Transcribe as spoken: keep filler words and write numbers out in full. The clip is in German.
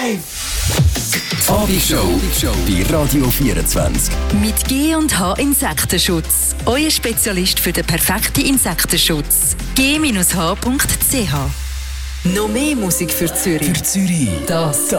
Abendshow bei Radio vierundzwanzig. Mit G und H Insektenschutz. Euer Spezialist für den perfekten Insektenschutz. g Bindestrich h Punkt c h. Noch mehr Musik für Zürich. Für Zürich. Das